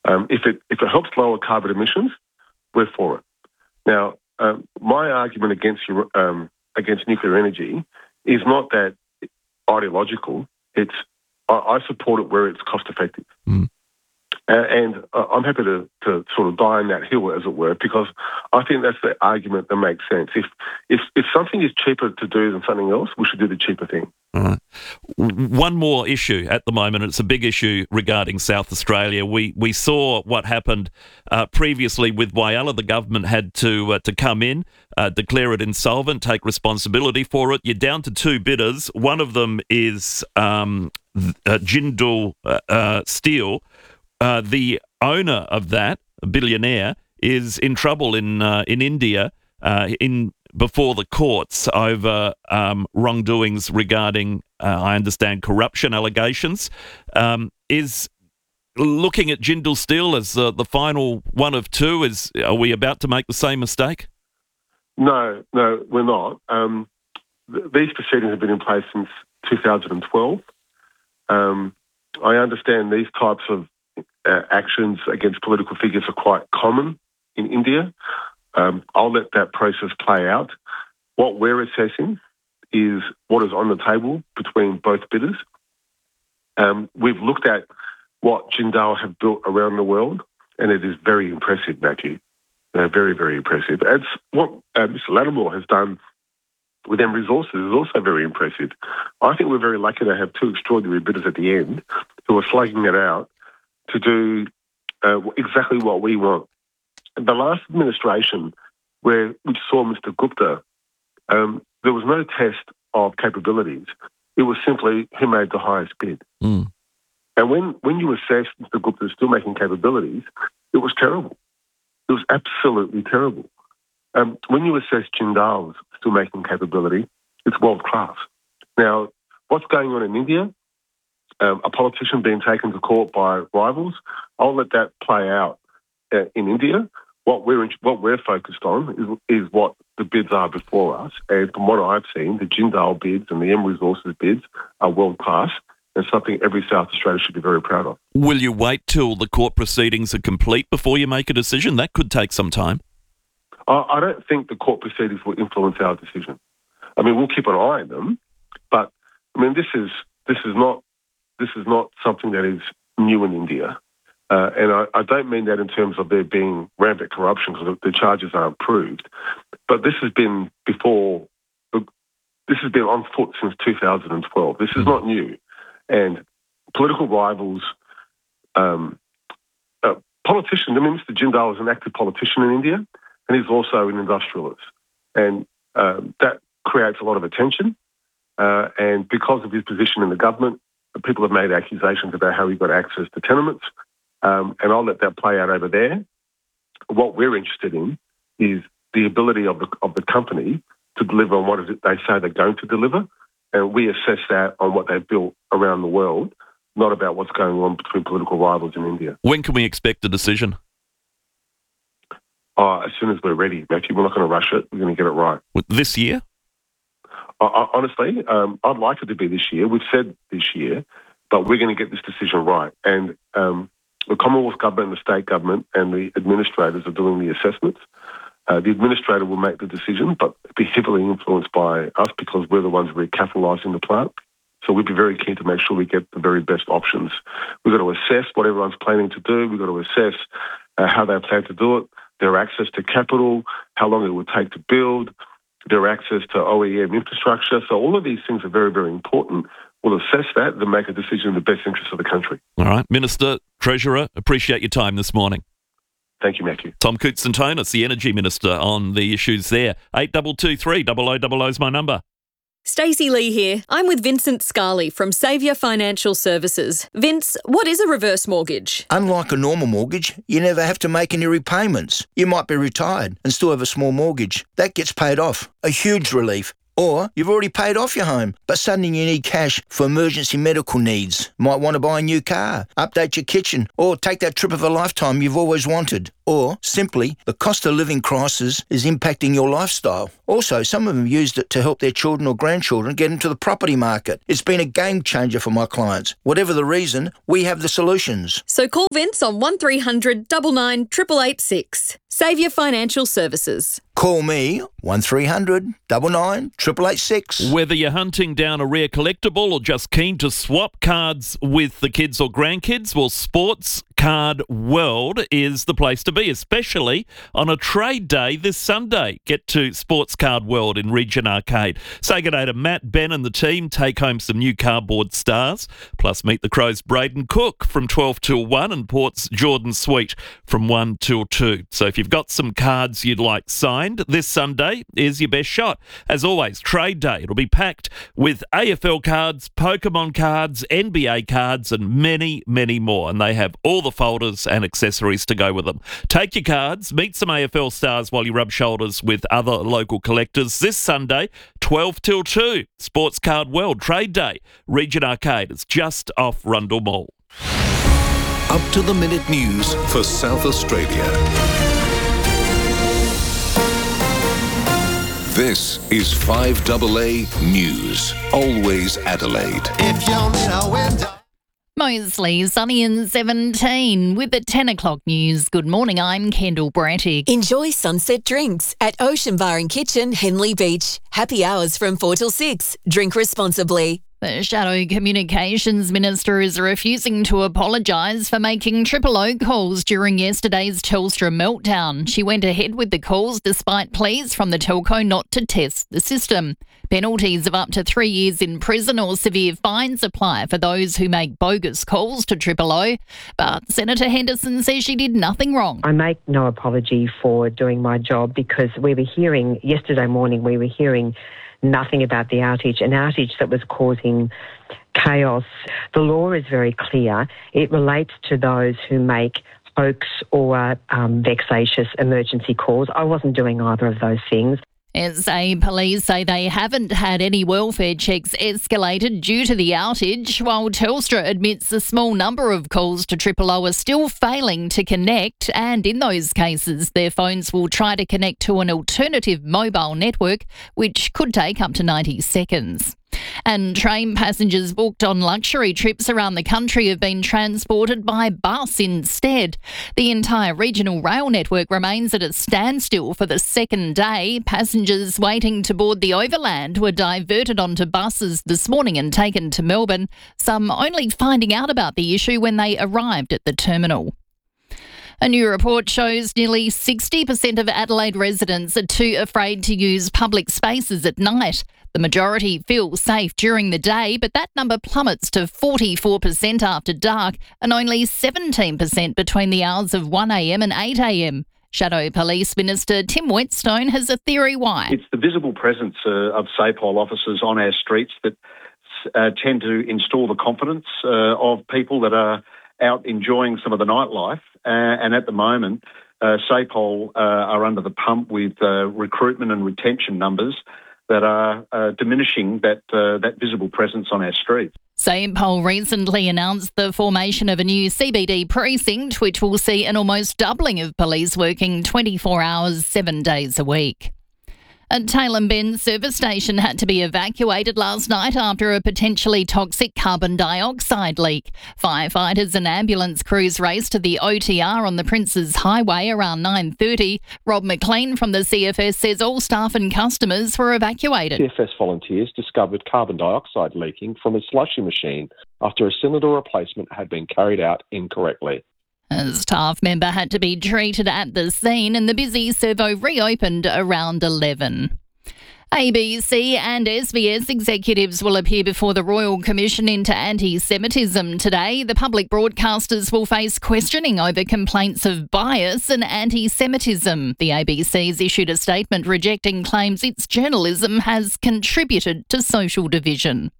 If it helps lower carbon emissions, we're for it. Now, my argument against nuclear energy is not that ideological. It's I support it where it's cost effective. And I'm happy to sort of die on that hill, as it were, because I think that's the argument that makes sense. If something is cheaper to do than something else, we should do the cheaper thing. One more issue at the moment, it's a big issue regarding South Australia. We saw what happened previously with Whyalla. The government had to come in, declare it insolvent, take responsibility for it. You're down to two bidders. One of them is Jindal Steel. The owner of that, a billionaire, is in trouble in India before the courts over wrongdoings regarding, I understand, corruption allegations. Is looking at Jindal Steel as the final one of two? Are we about to make the same mistake? No, we're not. These proceedings have been in place since 2012. I understand these types of actions against political figures are quite common in India. I'll let that process play out. What we're assessing is what is on the table between both bidders. We've looked at what Jindal have built around the world, and it is very impressive, Matthew. Very, very impressive. As what Mr. Lattimore has done with M Resources is also very impressive. I think we're very lucky to have two extraordinary bidders at the end who are slugging it out to do exactly what we want. The last administration, which saw Mr. Gupta, there was no test of capabilities. It was simply who made the highest bid. And when you assess Mr. Gupta's still-making capabilities, it was terrible. It was absolutely terrible. When you assess Jindal's still-making capability, it's world-class. Now, what's going on in India? A politician being taken to court by rivals. I'll let that play out in India. What we're focused on is what the bids are before us. And from what I've seen, the Jindal bids and the M Resources bids are world class and something every South Australia should be very proud of. Will you wait till the court proceedings are complete before you make a decision? That could take some time. I don't think the court proceedings will influence our decision. I mean, we'll keep an eye on them, but I mean, this is not something that is new in India. And I don't mean that in terms of there being rampant corruption because the charges aren't proved. But this has been on foot since 2012. This is not new. And political rivals, politicians, I mean, Mr. Jindal is an active politician in India and he's also an industrialist. And that creates a lot of attention. And because of his position in the government, people have made accusations about how he got access to tenements. And I'll let that play out over there. What we're interested in is the ability of the company to deliver on what they say they're going to deliver, and we assess that on what they've built around the world, not about what's going on between political rivals in India. When can we expect a decision? As soon as we're ready, Matthew. We're not going to rush it. We're going to get it right. This year? Honestly, I'd like it to be this year. We've said this year, but we're going to get this decision right. And the Commonwealth Government and the state government and the administrators are doing the assessments. The administrator will make the decision, but be heavily influenced by us because we're the ones recapitalising the plant. So we'd be very keen to make sure we get the very best options. We've got to assess what everyone's planning to do. We've got to assess how they plan to do it, their access to capital, how long it would take to build, their access to OEM infrastructure. So all of these things are very, very important. We'll assess that and make a decision in the best interest of the country. All right. Minister, Treasurer, appreciate your time this morning. Thank you, Matthew. Tom Koutsantonis, the Energy Minister, on the issues there. 8223 0000 is my number. Stacey Lee here. I'm with Vincent Scarley from Saviour Financial Services. Vince, what is a reverse mortgage? Unlike a normal mortgage, you never have to make any repayments. You might be retired and still have a small mortgage. That gets paid off. A huge relief. Or you've already paid off your home, but suddenly you need cash for emergency medical needs. Might want to buy a new car, update your kitchen, or take that trip of a lifetime you've always wanted. Or simply, the cost of living crisis is impacting your lifestyle. Also, some of them used it to help their children or grandchildren get into the property market. It's been a game changer for my clients. Whatever the reason, we have the solutions. So call Vince on 1300 99 886. Saviour Financial Services. Call me 1300 99 886. Whether you're hunting down a rare collectible or just keen to swap cards with the kids or grandkids, well, Sports Card World is the place to be, especially on a trade day this Sunday. Get to Sports Card World in Regent Arcade. Say good day to Matt, Ben and the team. Take home some new cardboard stars. Plus meet the Crows' Braden Cook from 12 till 1 and Port's Jordan Sweet from 1 till 2. So if you've got some cards you'd like signed, this Sunday is your best shot. As always, trade day. It'll be packed with AFL cards, Pokemon cards, NBA cards and many, many more. And they have all the folders and accessories to go with them. Take your cards, meet some AFL stars while you rub shoulders with other local collectors this Sunday, 12 till 2. Sports Card World Trade Day, Regent Arcade. It's just off Rundle Mall. Up to the minute news for South Australia. This is 5AA News. Always Adelaide. Mostly sunny and 17 with the 10 o'clock news. Good morning, I'm Kendall Brattig. Enjoy sunset drinks at Ocean Bar and Kitchen, Henley Beach. Happy hours from 4 till 6. Drink responsibly. The Shadow Communications Minister is refusing to apologise for making Triple O calls during yesterday's Telstra meltdown. She went ahead with the calls despite pleas from the telco not to test the system. Penalties of up to 3 years in prison or severe fines apply for those who make bogus calls to Triple O. But Senator Henderson says she did nothing wrong. I make no apology for doing my job because yesterday morning we were hearing nothing about the outage, an outage that was causing chaos. The law is very clear. It relates to those who make hoax or vexatious emergency calls. I wasn't doing either of those things. SA police say they haven't had any welfare checks escalated due to the outage, while Telstra admits a small number of calls to Triple O are still failing to connect, and in those cases their phones will try to connect to an alternative mobile network, which could take up to 90 seconds. And train passengers booked on luxury trips around the country have been transported by bus instead. The entire regional rail network remains at a standstill for the second day. Passengers waiting to board the Overland were diverted onto buses this morning and taken to Melbourne, some only finding out about the issue when they arrived at the terminal. A new report shows nearly 60% of Adelaide residents are too afraid to use public spaces at night. The majority feel safe during the day, but that number plummets to 44% after dark and only 17% between the hours of 1am and 8am. Shadow Police Minister Tim Whetstone has a theory why. It's the visible presence of SAPOL officers on our streets that tend to install the confidence of people that are out enjoying some of the nightlife. And at the moment, SAPOL are under the pump with recruitment and retention numbers that are diminishing that visible presence on our streets. SAPOL recently announced the formation of a new CBD precinct, which will see an almost doubling of police working 24 hours, 7 days a week. A Tailem Bend service station had to be evacuated last night after a potentially toxic carbon dioxide leak. Firefighters and ambulance crews raced to the OTR on the Princes Highway around 9:30. Rob McLean from the CFS says all staff and customers were evacuated. CFS volunteers discovered carbon dioxide leaking from a slushy machine after a cylinder replacement had been carried out incorrectly. A staff member had to be treated at the scene and the busy servo reopened around 11. ABC and SBS executives will appear before the Royal Commission into Anti-Semitism today. The public broadcasters will face questioning over complaints of bias and anti-Semitism. The ABC's issued a statement rejecting claims its journalism has contributed to social division.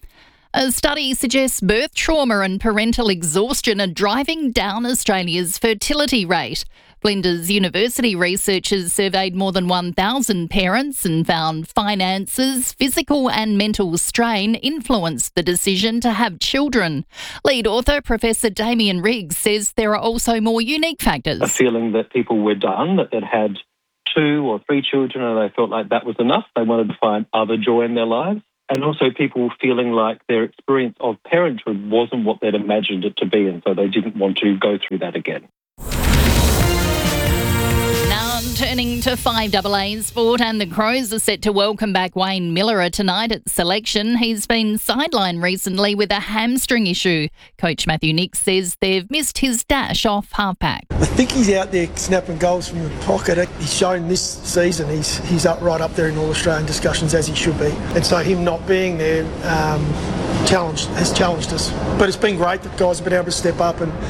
A study suggests birth trauma and parental exhaustion are driving down Australia's fertility rate. Flinders University researchers surveyed more than 1,000 parents and found finances, physical and mental strain influenced the decision to have children. Lead author Professor Damien Riggs says there are also more unique factors. A feeling that people were done, that had 2 or 3 children and they felt like that was enough. They wanted to find other joy in their lives. And also people feeling like their experience of parenthood wasn't what they'd imagined it to be, and so they didn't want to go through that again. Now turning to 5AA sport, and the Crows are set to welcome back Wayne Miller tonight at selection. He's been sidelined recently with a hamstring issue. Coach Matthew Nicks says they've missed his dash off halfback. I think he's out there snapping goals from the pocket. He's shown this season he's right up there in all Australian discussions, as he should be. And so him not being there has challenged us. But it's been great that guys have been able to step up and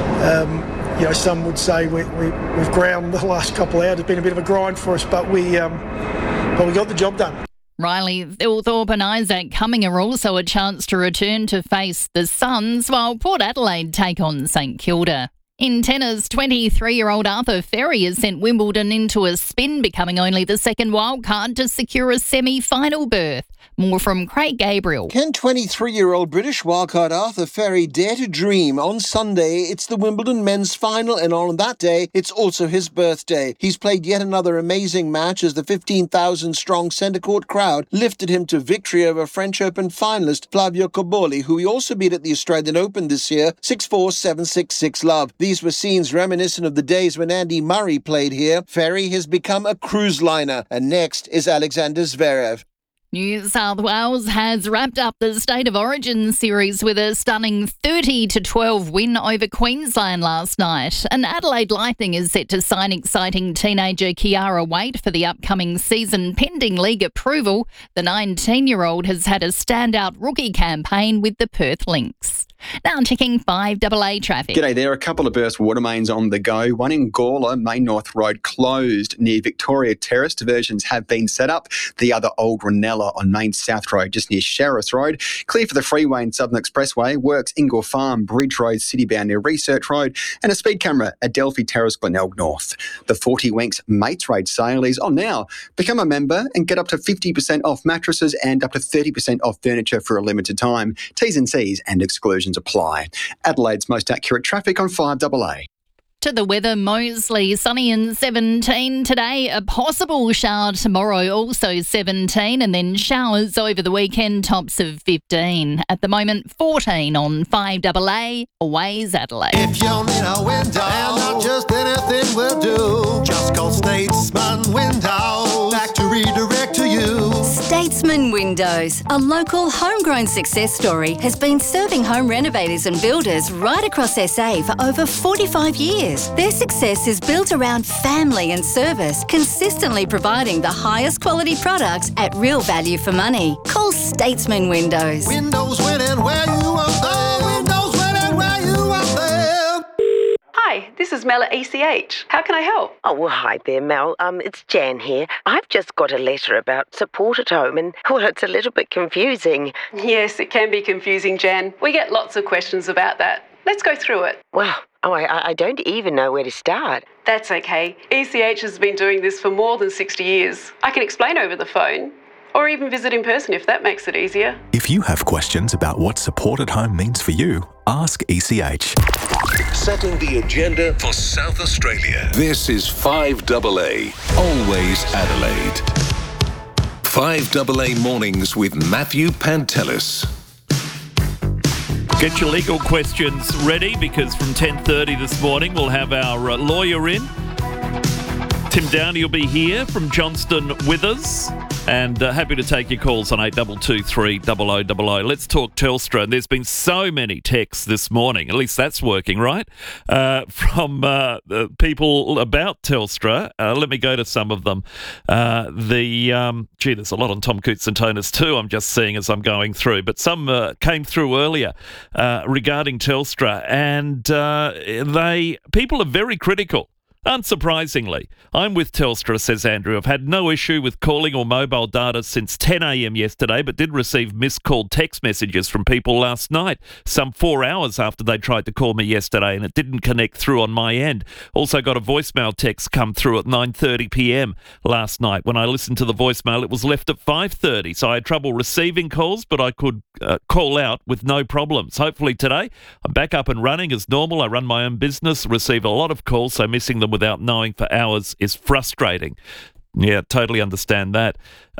some would say we've ground the last couple of hours. It's been a bit of a grind for us, but we got the job done. Riley Thilthorpe and Isaac Cumming are also a chance to return to face the Suns, while Port Adelaide take on St Kilda. In tennis, 23-year-old Arthur Ferry has sent Wimbledon into a spin, becoming only the second wildcard to secure a semi-final berth. More from Craig Gabriel. Can 23-year-old British wildcard Arthur Ferry dare to dream? On Sunday, it's the Wimbledon men's final, and on that day, it's also his birthday. He's played yet another amazing match as the 15,000-strong centre court crowd lifted him to victory over French Open finalist Flavio Cobolli, who he also beat at the Australian Open this year, 6-4, 7-6, 6-love. These were scenes reminiscent of the days when Andy Murray played here. Ferry has become a cruise liner, and next is Alexander Zverev. New South Wales has wrapped up the State of Origin series with a stunning 30-12 win over Queensland last night. And Adelaide Lightning is set to sign exciting teenager Kiara Waite for the upcoming season. Pending league approval, the 19-year-old has had a standout rookie campaign with the Perth Lynx. Now checking 5AA traffic. G'day there. A couple of burst water mains on the go. One in Gawler, Main North Road closed near Victoria Terrace. Diversions have been set up. The other Old Ranella on Main South Road just near Sheriffs Road. Clear for the freeway and Southern Expressway. Works Ingle Farm, Bridge Road, Citybound near Research Road. And a speed camera at Delphi Terrace, Glenelg North. The 40 Winks Mates Raid sale is on now. Become a member and get up to 50% off mattresses and up to 30% off furniture for a limited time. T's and C's and exclusions apply. Adelaide's most accurate traffic on 5AA. To the weather, Moseley, sunny and 17 today. A possible shower tomorrow, also 17, and then showers over the weekend, tops of 15. At the moment, 14 on 5AA, Always Adelaide. If you need a window, and not just anything will do, just call Statesman Windows. Factory direct to you. Statesman Windows, a local homegrown success story, has been serving home renovators and builders right across SA for over 45 years. Their success is built around family and service, consistently providing the highest quality products at real value for money. Call Statesman Windows. Windows winning where you want them. Windows winning where you want them. Hi, this is Mel at ECH. How can I help? Oh, well, hi there, Mel. It's Jan here. I've just got a letter about support at home and, well, it's a little bit confusing. Yes, it can be confusing, Jan. We get lots of questions about that. Let's go through it. Well, I don't even know where to start. That's okay. ECH has been doing this for more than 60 years. I can explain over the phone, or even visit in person if that makes it easier. If you have questions about what support at home means for you, ask ECH. Setting the agenda for South Australia. This is 5AA, Always Adelaide. 5AA Mornings with Matthew Pantelis. Get your legal questions ready, because from 10:30 this morning we'll have our lawyer in. Tim Downey will be here from Johnston with us, and happy to take your calls on 8223 0000. Let's talk Telstra. There's been so many texts this morning, at least that's working, right? From people about Telstra. Let me go to some of them. There's a lot on Tom Coots and Tonus too, I'm just seeing as I'm going through, but some came through earlier regarding Telstra, and people are very critical. Unsurprisingly, I'm with Telstra, says Andrew. I've had no issue with calling or mobile data since 10 a.m. yesterday, but did receive missed-called text messages from people last night, some 4 hours after they tried to call me yesterday, and it didn't connect through on my end. Also got a voicemail text come through at 9:30 p.m. last night. When I listened to the voicemail, it was left at 5:30, so I had trouble receiving calls, but I could call out with no problems. Hopefully today, I'm back up and running as normal. I run my own business, receive a lot of calls, so missing them without knowing for hours is frustrating. Yeah, totally understand that.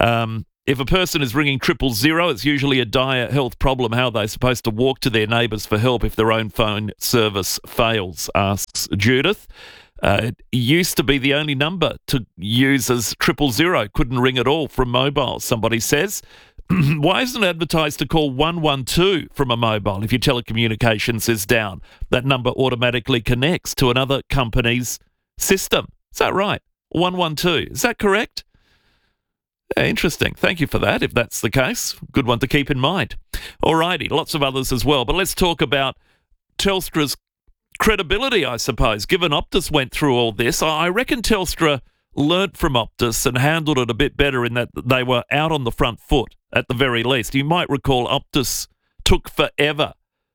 If a person is ringing 000, it's usually a dire health problem. How are they supposed to walk to their neighbours for help if their own phone service fails, asks Judith. It used to be the only number to use as 000. Couldn't ring at all from mobile, somebody says. Why isn't it advertised to call 112 from a mobile if your telecommunications is down? That number automatically connects to another company's system. Is that right? 112. Is that correct? Interesting. Thank you for that, if that's the case. Good one to keep in mind. Alrighty, lots of others as well. But let's talk about Telstra's credibility, I suppose, given Optus went through all this. I reckon Telstra learnt from Optus and handled it a bit better in that they were out on the front foot, at the very least. You might recall Optus took forever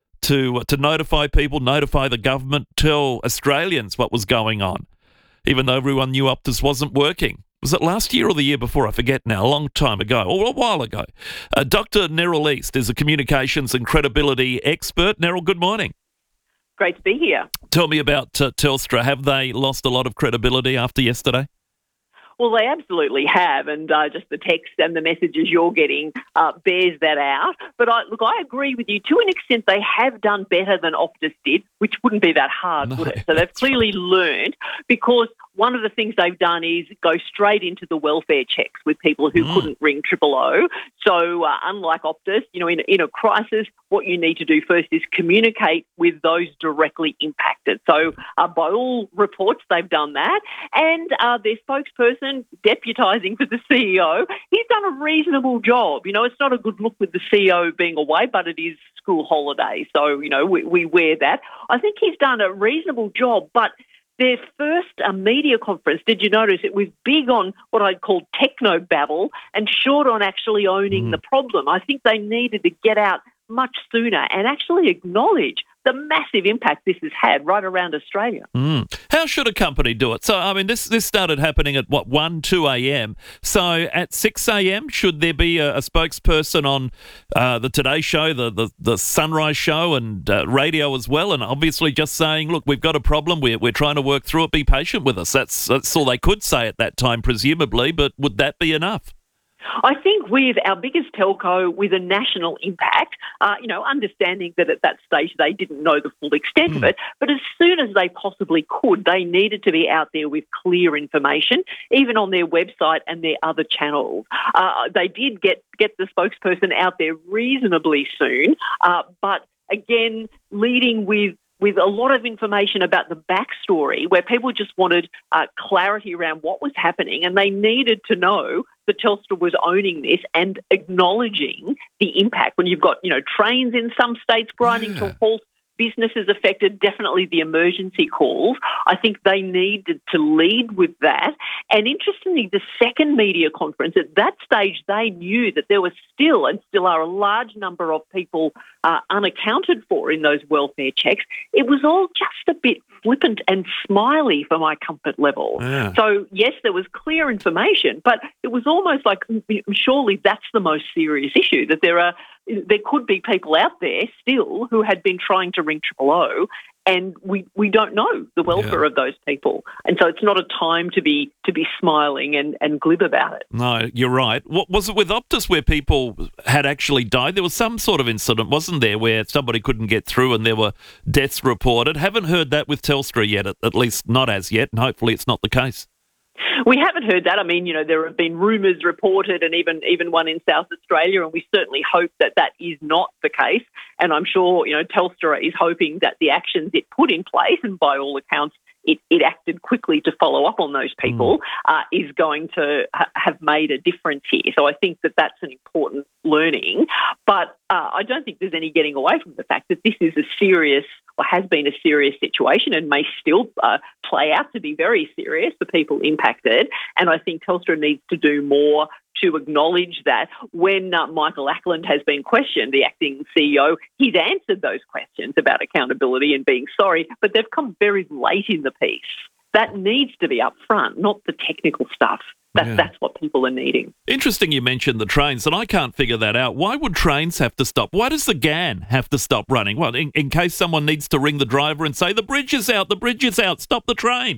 to notify people, notify the government, tell Australians what was going on, even though everyone knew Optus wasn't working. Was it last year or the year before? I forget now, a long time ago, or a while ago. Dr. Neril East is a communications and credibility expert. Neril, good morning. Great to be here. Tell me about Telstra. Have they lost a lot of credibility after yesterday? Well, they absolutely have, and just the text and the messages you're getting bears that out. But I agree with you. To an extent, they have done better than Optus did, which wouldn't be that hard, would it? So they've clearly learned, because one of the things they've done is go straight into the welfare checks with people who couldn't ring 000. So unlike Optus, in a crisis, what you need to do first is communicate with those directly impacted. So by all reports, they've done that. And their spokesperson, deputising for the CEO, he's done a reasonable job. It's not a good look with the CEO being away, but it is school holiday. So, we wear that. I think he's done a reasonable job, but their first media conference, did you notice it was big on what I'd call techno-babble and short on actually owning the problem? I think they needed to get out much sooner and actually acknowledge the massive impact this has had right around Australia. How should a company do it? So, this started happening at, 1, 2 a.m. So at 6 a.m., should there be a spokesperson on the Today Show, the Sunrise Show and radio as well, and obviously just saying, look, we've got a problem, we're trying to work through it, be patient with us. That's all they could say at that time, presumably, but would that be enough? I think with our biggest telco with a national impact, understanding that at that stage they didn't know the full extent of it, but as soon as they possibly could, they needed to be out there with clear information, even on their website and their other channels. They did get the spokesperson out there reasonably soon, but again, leading with a lot of information about the backstory, where people just wanted clarity around what was happening, and they needed to know that Telstra was owning this and acknowledging the impact. When you've got, trains in some states grinding to a halt, businesses affected, definitely the emergency calls. I think they needed to lead with that. And interestingly, the second media conference, at that stage, they knew that there was still are a large number of people unaccounted for in those welfare checks. It was all just a bit flippant and smiley for my comfort level. Yeah. So, yes, there was clear information, but it was almost like surely that's the most serious issue, that there could be people out there still who had been trying to ring 000, and we don't know the welfare of those people. And so it's not a time to be smiling and glib about it. No, you're right. What was it with Optus where people had actually died? There was some sort of incident, wasn't there, where somebody couldn't get through and there were deaths reported? Haven't heard that with Telstra yet, at least not as yet, and hopefully it's not the case. We haven't heard that. There have been rumours reported, and even one in South Australia, and we certainly hope that is not the case. And I'm sure, Telstra is hoping that the actions it put in place, and by all accounts, it acted quickly to follow up on those people, is going to have made a difference here. So I think that's an important learning. But I don't think there's any getting away from the fact that this is a serious, or has been a serious situation, and may still play out to be very serious for people impacted. And I think Telstra needs to do more to acknowledge that. When Michael Ackland has been questioned, the acting CEO, he's answered those questions about accountability and being sorry, but they've come very late in the piece. That needs to be up front, not the technical stuff. That's what people are needing. Interesting you mentioned the trains, and I can't figure that out. Why would trains have to stop? Why does the GAN have to stop running? Well, in case someone needs to ring the driver and say, the bridge is out, stop the train.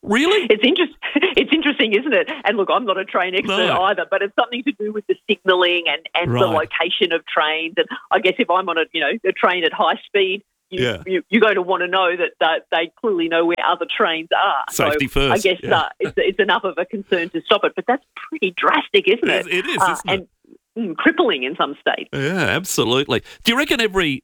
Really? It's interesting, isn't it? And look, I'm not a train expert either, but it's something to do with the signalling and the location of trains. And I guess if I'm on a train at high speed, you're going to want to know that they clearly know where other trains are. Safety first. I guess it's enough of a concern to stop it, but that's pretty drastic, isn't it? It is, isn't it? And crippling in some states. Yeah, absolutely. Do you reckon every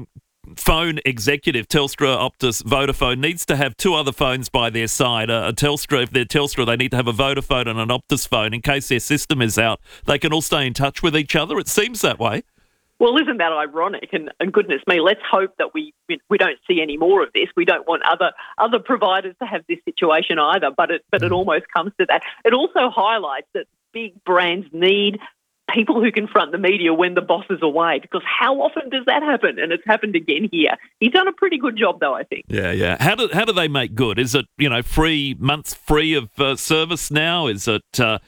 phone executive, Telstra, Optus, Vodafone, needs to have two other phones by their side? A Telstra, if they're Telstra, they need to have a Vodafone and an Optus phone in case their system is out. They can all stay in touch with each other. It seems that way. Well, isn't that ironic? And goodness me, let's hope that we don't see any more of this. We don't want other providers to have this situation either. But it almost comes to that. It also highlights that big brands need people who confront the media when the boss is away, because how often does that happen? And it's happened again here. He's done a pretty good job, though, I think. Yeah. How do they make good? Is it months free of service now? Is it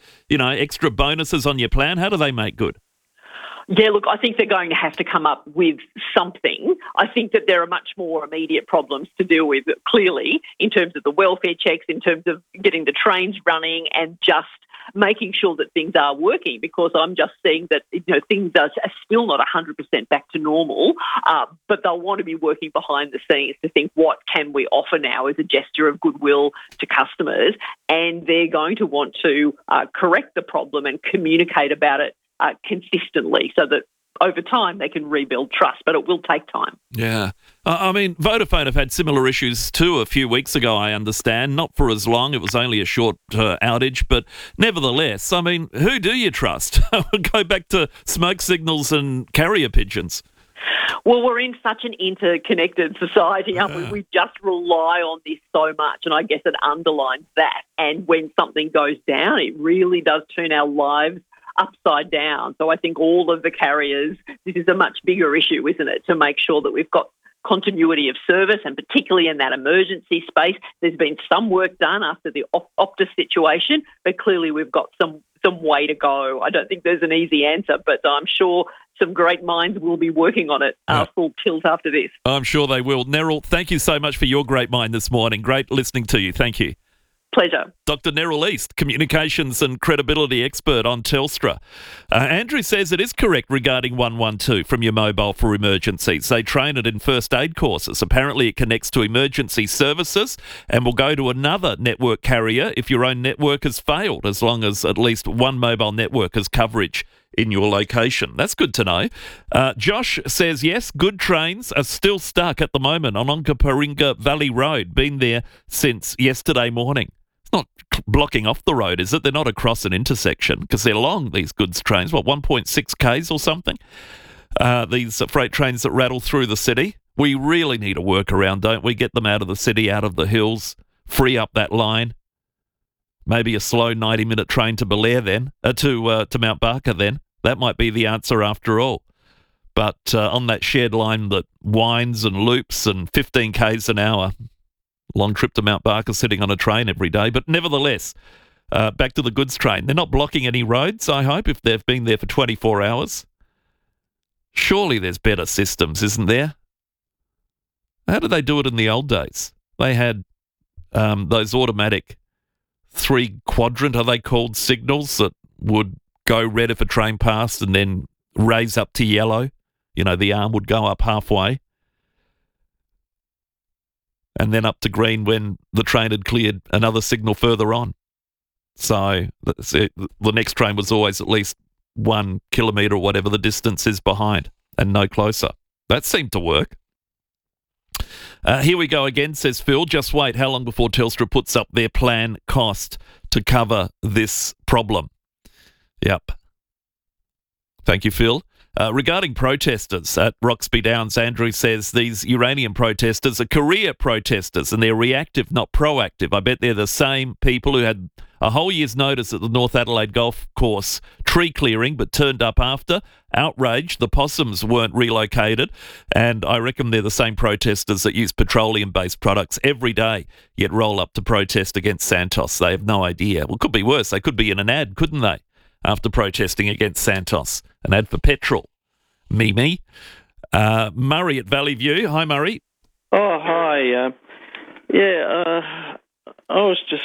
extra bonuses on your plan? How do they make good? Yeah, look, I think they're going to have to come up with something. I think that there are much more immediate problems to deal with, clearly, in terms of the welfare checks, in terms of getting the trains running and just making sure that things are working, because I'm just seeing that things are still not 100% back to normal, but they'll want to be working behind the scenes to think, what can we offer now as a gesture of goodwill to customers? And they're going to want to correct the problem and communicate about it consistently, so that over time they can rebuild trust, but it will take time. Yeah. I mean, Vodafone have had similar issues too a few weeks ago, I understand. Not for as long. It was only a short outage, but nevertheless, I mean, who do you trust? Go back to smoke signals and carrier pigeons. Well, we're in such an interconnected society, aren't we? We just rely on this so much, and I guess it underlines that. And when something goes down, it really does turn our lives upside down. So I think all of the carriers, this is a much bigger issue, isn't it, to make sure that we've got continuity of service, and particularly in that emergency space. There's been some work done after the Optus situation, but clearly we've got some way to go. I don't think there's an easy answer, but I'm sure some great minds will be working on it full tilt after this. I'm sure they will. Neril, thank you so much for your great mind this morning. Great listening to you. Thank you. Pleasure. Dr. Neril East, communications and credibility expert on Telstra. Andrew says it is correct regarding 112 from your mobile for emergencies. They train it in first aid courses. Apparently it connects to emergency services and will go to another network carrier if your own network has failed, as long as at least one mobile network has coverage in your location. That's good to know. Josh says, yes, good trains are still stuck at the moment on Onkaparinga Valley Road. Been there since yesterday morning. Not blocking off the road, is it? They're not across an intersection, because they're long, these goods trains. 1.6 Ks or something? These freight trains that rattle through the city. We really need a workaround, don't we? Get them out of the city, out of the hills, free up that line. Maybe a slow 90-minute train to Belair then, to Mount Barker then. That might be the answer after all. But on that shared line that winds and loops and 15 Ks an hour, long trip to Mount Barker sitting on a train every day. But nevertheless, back to the goods train. They're not blocking any roads, I hope, if they've been there for 24 hours. Surely there's better systems, isn't there? How did they do it in the old days? They had those automatic 3-quadrant, are they called, signals that would go red if a train passed and then raise up to yellow. The arm would go up halfway. And then up to green when the train had cleared another signal further on. So the next train was always at least 1 kilometre or whatever the distance is behind, and no closer. That seemed to work. Here we go again, says Phil. Just wait, how long before Telstra puts up their plan cost to cover this problem? Yep. Thank you, Phil. Regarding protesters at Roxby Downs, Andrew says these uranium protesters are career protesters and they're reactive, not proactive. I bet they're the same people who had a whole year's notice at the North Adelaide Golf Course tree clearing but turned up after. Outraged, the possums weren't relocated, and I reckon they're the same protesters that use petroleum-based products every day, yet roll up to protest against Santos. They have no idea. Well, it could be worse. They could be in an ad, couldn't they, after protesting against Santos? An ad for petrol. Me. Murray at Valley View. Hi, Murray. Oh, hi. I was just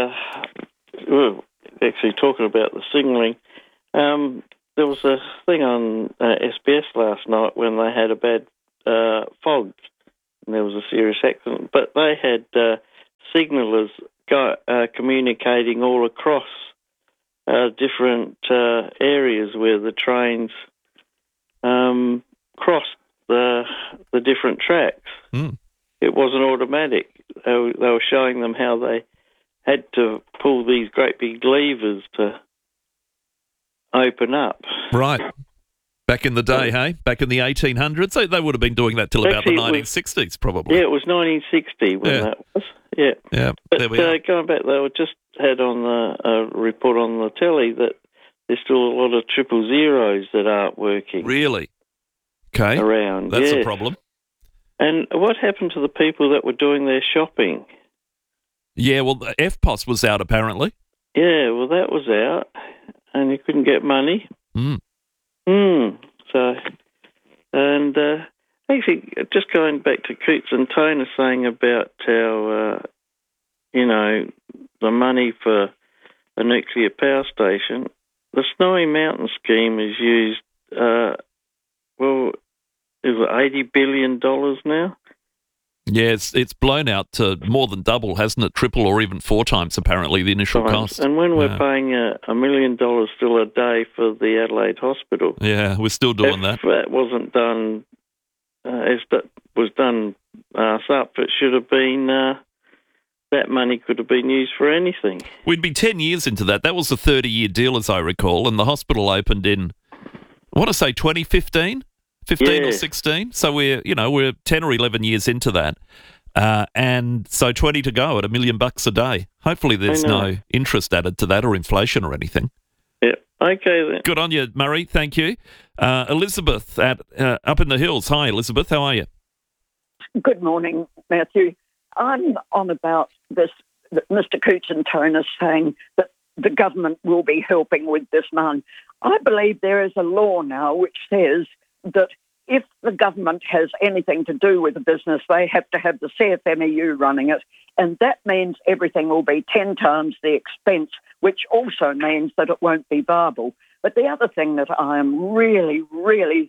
actually talking about the signalling. There was a thing on SBS last night when they had a bad fog and there was a serious accident, but they had signallers communicating all across different areas where the trains crossed the different tracks. Mm. It wasn't automatic. They were showing them how they had to pull these great big levers to open up. Right. Back in the day, hey? Back in the 1800s? They would have been doing that till about the 1960s, probably. Yeah, it was 1960 when that was. Yeah. Yeah, But there we are. going back, they were just had on a report on the telly that there's still a lot of 000s that aren't working. Really? Okay. Around, That's a yes. problem. And what happened to the people that were doing their shopping? Yeah, well, the FPOS was out apparently. Yeah, well, that was out, and you couldn't get money. Mm. So, and actually, just going back to Coots and Toner saying about how, the money for a nuclear power station, the Snowy Mountain scheme is used, is it $80 billion now? Yeah, it's blown out to more than double, hasn't it? Triple or even 4 times, apparently, the initial cost. And when we're paying $1 million still a day for the Adelaide Hospital, Yeah, we're still doing that. if that wasn't done, if that was done up, it should have been, that money could have been used for anything. We'd be 10 years into that. That was a 30-year deal, as I recall, and the hospital opened in, I want to say 2015? 15 or 16. So we're 10 or 11 years into that. And so 20 to go at $1 million a day. Hopefully there's no interest added to that or inflation or anything. Yeah. Okay then. Good on you, Murray. Thank you. Elizabeth at up in the hills. Hi, Elizabeth. How are you? Good morning, Matthew. I'm on about this, that Mr. Coots and Toner saying that the government will be helping with this man. I believe there is a law now which says that if the government has anything to do with the business, they have to have the CFMEU running it, and that means everything will be 10 times the expense, which also means that it won't be viable. But the other thing that I am really, really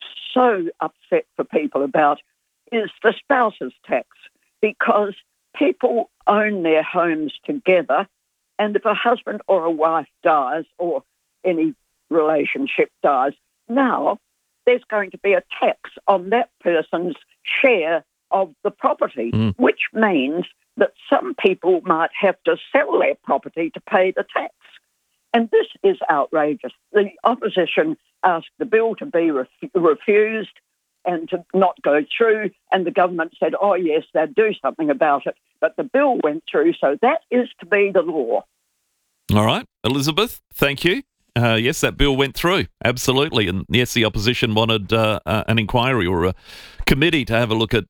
so upset for people about is the spouses tax, because people own their homes together, and if a husband or a wife dies or any relationship dies, now there's going to be a tax on that person's share of the property, which means that some people might have to sell their property to pay the tax. And this is outrageous. The opposition asked the bill to be refused and to not go through, and the government said, oh, yes, they'd do something about it. But the bill went through, so that is to be the law. All right. Elizabeth, thank you. Yes, that bill went through, absolutely. And yes, the opposition wanted an inquiry or a committee to have a look at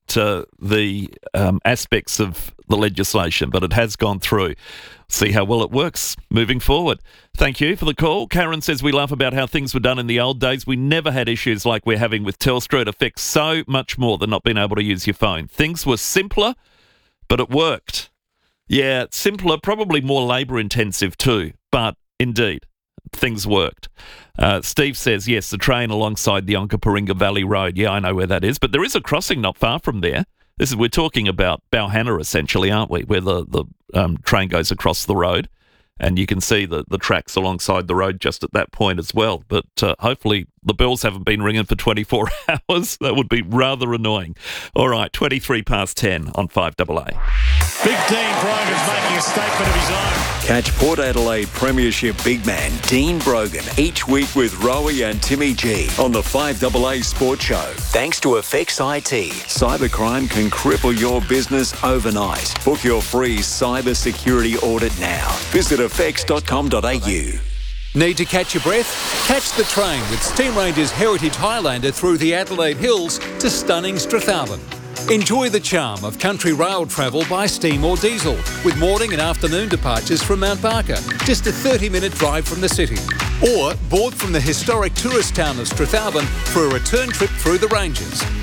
the aspects of the legislation, but it has gone through. See how well it works moving forward. Thank you for the call. Karen says we laugh about how things were done in the old days. We never had issues like we're having with Telstra. It affects so much more than not being able to use your phone. Things were simpler, but it worked. Yeah, simpler, probably more labour intensive too, but indeed. Things worked. Steve says, yes, the train alongside the Onkaparinga Valley Road. Yeah, I know where that is, but there is a crossing not far from there. We're talking about Balhanna essentially, aren't we, where the train goes across the road, and you can see the tracks alongside the road just at that point as well. But hopefully the bells haven't been ringing for 24 hours. That would be rather annoying. All right, 23 past 10 on 5AA. Big Dean Brogan's making a statement of his own. Catch Port Adelaide Premiership big man Dean Brogan each week with Rowie and Timmy G on the 5AA Sports Show. Thanks to Effects IT. Cybercrime can cripple your business overnight. Book your free cyber security audit now. Visit effects.com.au. Need to catch your breath? Catch the train with Steam Ranger's Heritage Highlander through the Adelaide Hills to stunning Strathalbyn. Enjoy the charm of country rail travel by steam or diesel, with morning and afternoon departures from Mount Barker, just a 30-minute drive from the city. Or board from the historic tourist town of Strathalbyn for a return trip through the ranges.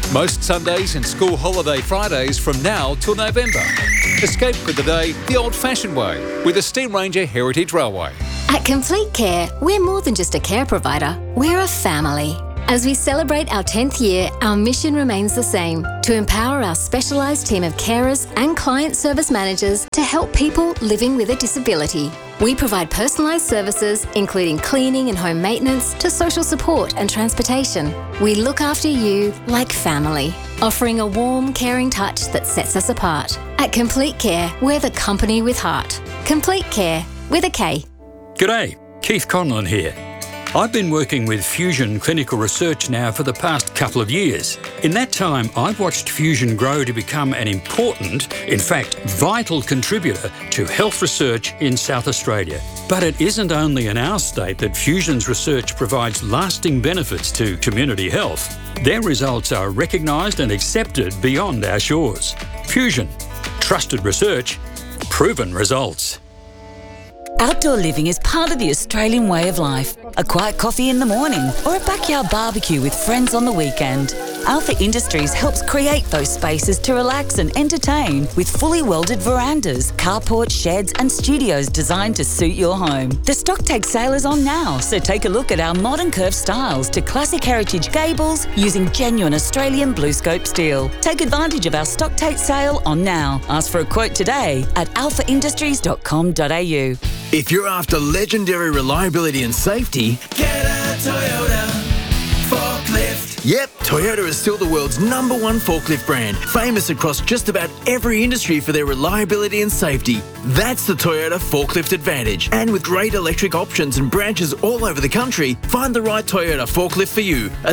Most Sundays and school holiday Fridays from now till November. Escape for the day the old-fashioned way with the Steam Ranger Heritage Railway. At Complete Care, we're more than just a care provider, we're a family. As we celebrate our 10th year, our mission remains the same, to empower our specialised team of carers and client service managers to help people living with a disability. We provide personalised services, including cleaning and home maintenance, to social support and transportation. We look after you like family, offering a warm, caring touch that sets us apart. At Complete Care, we're the company with heart. Complete Care, with a K. G'day, Keith Conlon here. I've been working with Fusion Clinical Research now for the past couple of years. In that time, I've watched Fusion grow to become an important, in fact, vital contributor to health research in South Australia. But it isn't only in our state that Fusion's research provides lasting benefits to community health. Their results are recognised and accepted beyond our shores. Fusion. Trusted research. Proven results. Outdoor living is part of the Australian way of life. A quiet coffee in the morning or a backyard barbecue with friends on the weekend. Alpha Industries helps create those spaces to relax and entertain with fully welded verandas, carports, sheds and studios designed to suit your home. The stock take sale is on now, so take a look at our modern curved styles to classic heritage gables using genuine Australian BlueScope steel. Take advantage of our stock take sale on now. Ask for a quote today at alphaindustries.com.au. If you're after legendary reliability and safety, get a Toyota forklift. Yep, Toyota is still the world's #1 forklift brand, famous across just about every industry for their reliability and safety. That's the Toyota Forklift Advantage. And with great electric options and branches all over the country, find the right Toyota forklift for you at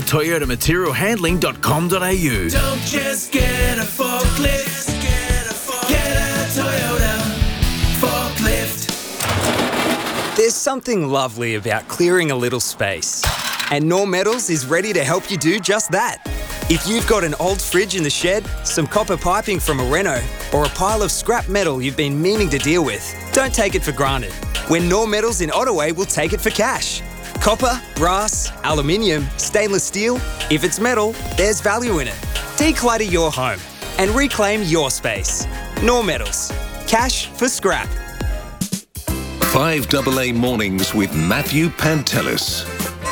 toyotamaterialhandling.com.au. Don't just get a forklift, get a Toyota forklift. There's something lovely about clearing a little space. And Norm Metals is ready to help you do just that. If you've got an old fridge in the shed, some copper piping from a reno, or a pile of scrap metal you've been meaning to deal with, don't take it for granted. When Norm Metals in Ottaway will take it for cash. Copper, brass, aluminium, stainless steel, if it's metal, there's value in it. Declutter your home and reclaim your space. Norm Metals. Cash for scrap. 5AA Mornings with Matthew Pantelis.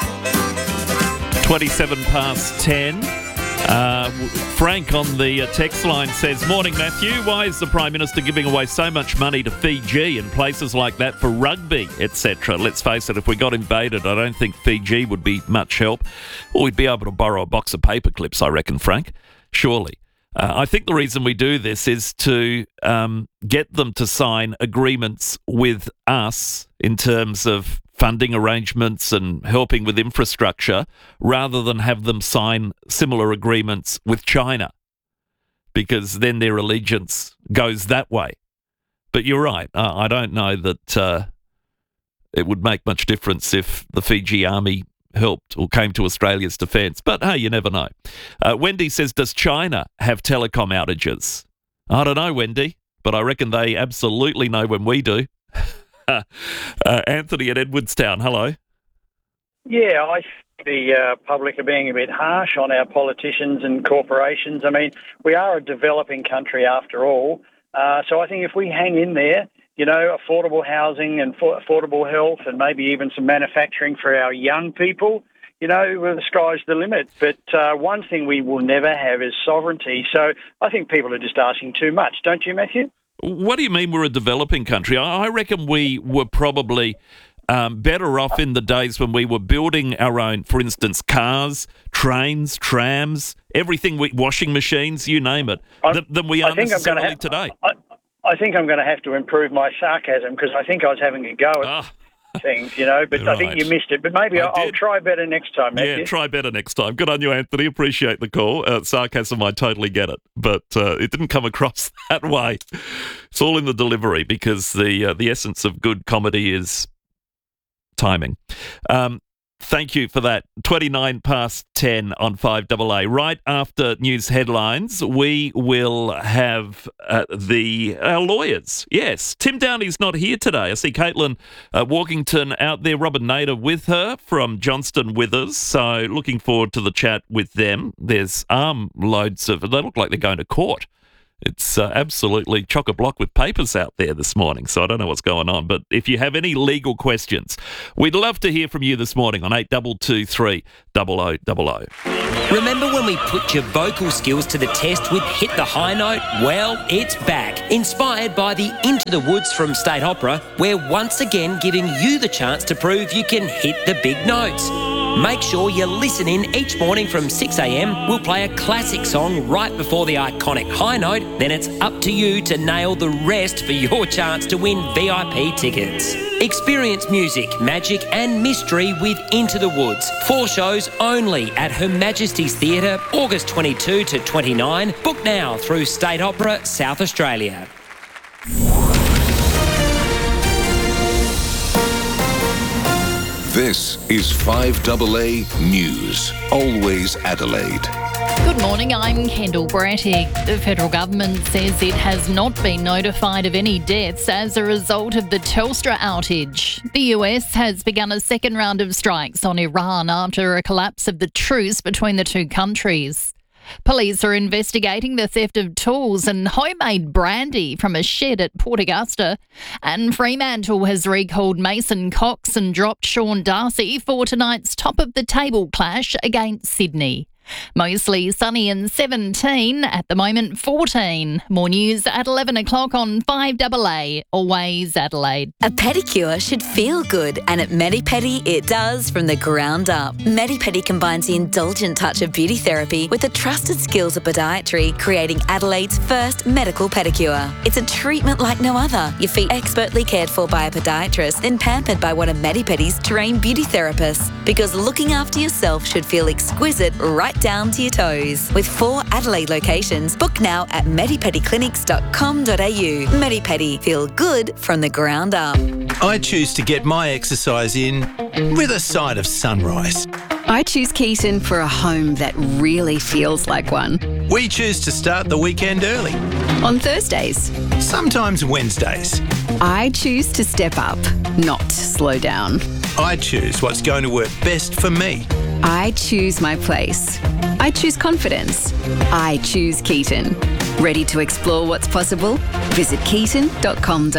10:27. Frank on the text line says, "Morning, Matthew. Why is the Prime Minister giving away so much money to Fiji and places like that for rugby, etc.? Let's face it, if we got invaded, I don't think Fiji would be much help. Or we'd be able to borrow a box of paper clips, I reckon, Frank. Surely. I think the reason we do this is to get them to sign agreements with us in terms of funding arrangements and helping with infrastructure, rather than have them sign similar agreements with China, because then their allegiance goes that way. But you're right. I don't know that it would make much difference if the Fiji army helped or came to Australia's defence. But hey, you never know. Wendy says, does China have telecom outages? I don't know, Wendy, but I reckon they absolutely know when we do. Anthony at Edwardstown, hello. Yeah, I think the public are being a bit harsh on our politicians and corporations. I mean, we are a developing country after all. So I think if we hang in there, you know, affordable housing and affordable health and maybe even some manufacturing for our young people, you know, well, the sky's the limit. But one thing we will never have is sovereignty. So I think people are just asking too much, don't you, Matthew? What do you mean we're a developing country? I reckon we were probably better off in the days when we were building our own, for instance, cars, trains, trams, everything, washing machines, you name it, than we are necessarily today. I think I'm going to have to improve my sarcasm, because I think I was having a go at things, you know, but right. I think you missed it. But maybe I'll try better next time, Matthew. Yeah, try better next time. Good on you, Anthony. Appreciate the call. Sarcasm, I totally get it, but it didn't come across that way. It's all in the delivery, because the essence of good comedy is timing. Thank you for that. 29 past 10 on 5AA. Right after news headlines, we will have our lawyers. Yes, Tim Downey's not here today. I see Caitlin Walkington out there, Robert Nader with her from Johnston Withers. So looking forward to the chat with them. There's loads of... They look like they're going to court. It's absolutely chock-a-block with papers out there this morning, so I don't know what's going on. But if you have any legal questions, we'd love to hear from you this morning on 8223 0000. Remember when we put your vocal skills to the test with Hit the High Note? Well, it's back. Inspired by the Into the Woods from State Opera, we're once again giving you the chance to prove you can hit the big notes. Make sure you listen in each morning from 6 a.m. We'll play a classic song right before the iconic high note. Then it's up to you to nail the rest for your chance to win VIP tickets. Experience music, magic and mystery with Into the Woods. 4 shows only at Her Majesty's Theatre, August 22 to 29. Book now through State Opera, South Australia. This is 5AA News. Always Adelaide. Good morning, I'm Kendall Brattig. The federal government says it has not been notified of any deaths as a result of the Telstra outage. The US has begun a second round of strikes on Iran after a collapse of the truce between the two countries. Police are investigating the theft of tools and homemade brandy from a shed at Port Augusta. And Fremantle has recalled Mason Cox and dropped Sean Darcy for tonight's top-of-the-table clash against Sydney. Mostly sunny and 17, at the moment 14. More news at 11 o'clock on 5AA, always Adelaide. A pedicure should feel good, and at Medipedi it does from the ground up. Medipedi combines the indulgent touch of beauty therapy with the trusted skills of podiatry, creating Adelaide's first medical pedicure. It's a treatment like no other. Your feet expertly cared for by a podiatrist, then pampered by one of Medipedi's trained beauty therapists. Because looking after yourself should feel exquisite right down to your toes. With 4 Adelaide locations, book now at medipediclinics.com.au. Medipedi, feel good from the ground up. I choose to get my exercise in with a side of sunrise. I choose Keaton for a home that really feels like one. We choose to start the weekend early. On Thursdays. Sometimes Wednesdays. I choose to step up, not slow down. I choose what's going to work best for me. I choose my place. I choose confidence. I choose Keaton. Ready to explore what's possible? Visit keaton.com.au.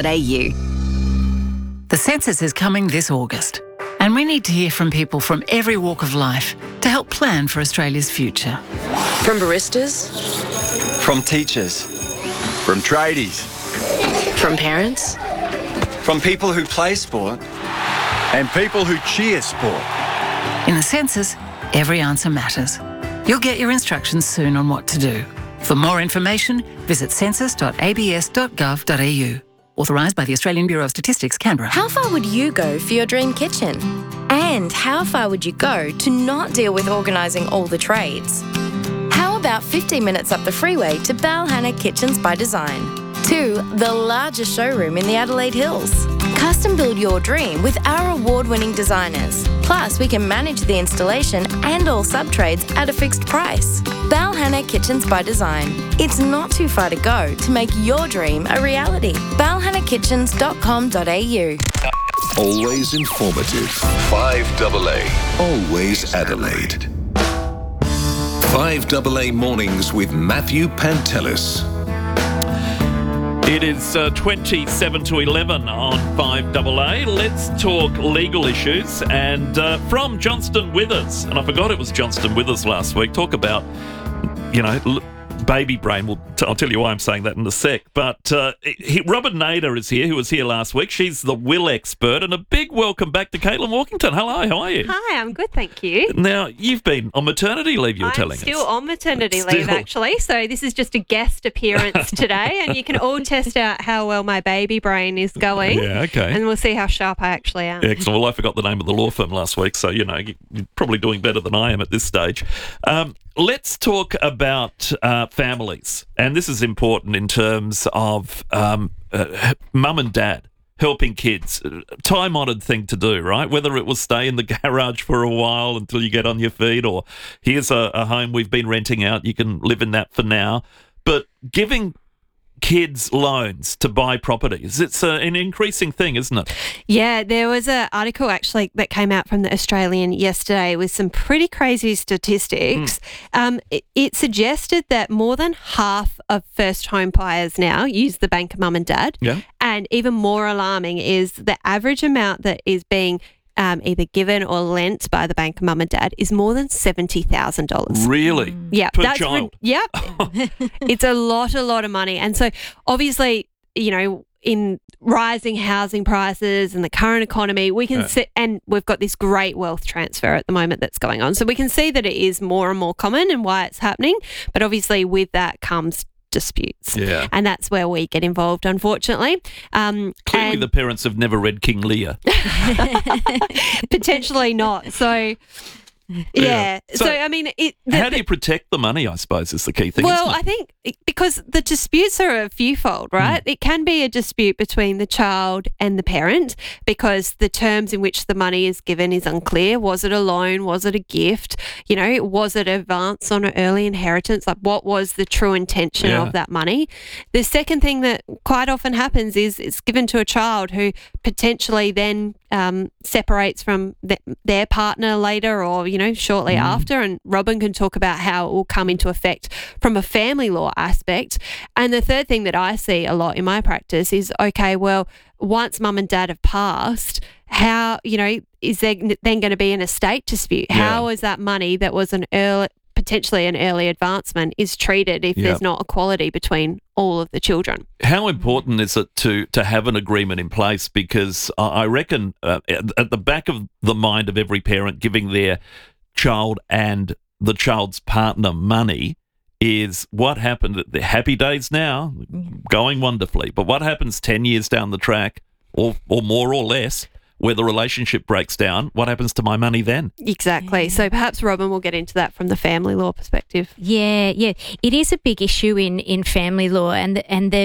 The census is coming this August, and we need to hear from people from every walk of life to help plan for Australia's future. From baristas, from teachers, from tradies, from parents, from people who play sport, and people who cheer sport. In the census, every answer matters. You'll get your instructions soon on what to do. For more information, visit census.abs.gov.au. Authorised by the Australian Bureau of Statistics, Canberra. How far would you go for your dream kitchen? And how far would you go to not deal with organising all the trades? How about 15 minutes up the freeway to Balhanna Kitchens by Design? 2, the largest showroom in the Adelaide Hills. Custom build your dream with our award-winning designers. Plus, we can manage the installation and all sub-trades at a fixed price. Balhanna Kitchens by Design. It's not too far to go to make your dream a reality. balhannakitchens.com.au. Always informative. 5AA. Always Adelaide. 5AA Mornings with Matthew Pantelis. It is 27 to 11 on 5AA. Let's talk legal issues. And from Johnston Withers, and I forgot it was Johnston Withers last week, talk about, baby brain. I'll tell you why I'm saying that in a sec. But Robert Nader is here, who was here last week. She's the will expert. And a big welcome back to Caitlin Walkington. Hello, how are you? Hi, I'm good, thank you. Now, you've been on maternity leave, you were telling us. I'm still on maternity leave, actually. So this is just a guest appearance today. And you can all test out how well my baby brain is going. Yeah, okay. And we'll see how sharp I actually am. Excellent. Well, I forgot the name of the law firm last week. So, you're probably doing better than I am at this stage. Let's talk about families. And this is important in terms of mum and dad. helping kids, time-honoured thing to do, right? Whether it was stay in the garage for a while until you get on your feet, or here's a home we've been renting out, you can live in that for now. But giving kids loans to buy properties, it's an increasing thing, isn't it? Yeah, there was an article actually that came out from the Australian yesterday with some pretty crazy statistics. It suggested that more than half of first home buyers now use the bank of mum and dad. Yeah. And even more alarming is the average amount that is being either given or lent by the bank of mum and dad is more than $70,000. Really? Yeah. Per child? Yep. It's a lot of money. And so obviously, you know, in rising housing prices and the current economy, we can see, and we've got this great wealth transfer at the moment that's going on. So we can see that it is more and more common and why it's happening. But obviously with that comes disputes. Yeah. And that's where we get involved, unfortunately. Clearly the parents have never read King Lear. Potentially not. So... Yeah. So I mean, how do you protect the money, I suppose, is the key thing. Well, isn't it? I think because the disputes are a fewfold, right? It can be a dispute between the child and the parent because the terms in which the money is given is unclear. Was it a loan? Was it a gift? You know, was it advance on an early inheritance? Like, what was the true intention of that money? The second thing that quite often happens is it's given to a child who potentially then separates from their partner later or, you know, shortly after. And Robin can talk about how it will come into effect from a family law aspect. And the third thing that I see a lot in my practice is, okay, well, once mum and dad have passed, how, you know, is there then going to be an estate dispute? How is that money that was potentially an early advancement is treated if there's not equality between all of the children? How important is it to have an agreement in place? Because I reckon at the back of the mind of every parent giving their child and the child's partner money is what happened at the happy days now, going wonderfully. But what happens 10 years down the track or more or less where the relationship breaks down, what happens to my money then? Exactly. So perhaps Robin will get into that from the family law perspective. Yeah. It is a big issue in family law, and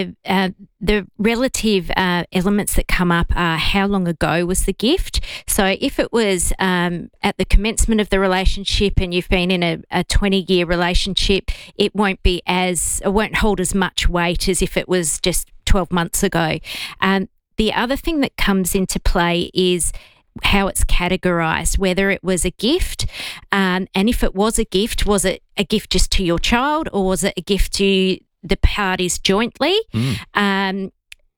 the relative elements that come up are how long ago was the gift. So if it was at the commencement of the relationship and you've been in a 20-year relationship, it won't hold as much weight as if it was just 12 months ago. The other thing that comes into play is how it's categorised, whether it was a gift, and if it was a gift just to your child or was it a gift to the parties jointly? And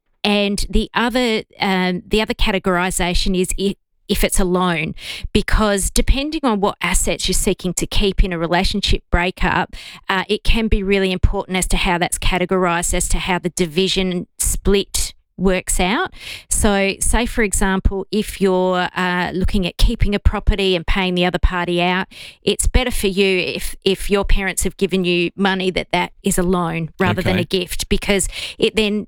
the other categorisation is if it's a loan, because depending on what assets you're seeking to keep in a relationship breakup, it can be really important as to how that's categorised, as to how the division split works out. So say, for example, if you're looking at keeping a property and paying the other party out, it's better for you if your parents have given you money that is a loan rather than a gift, because it then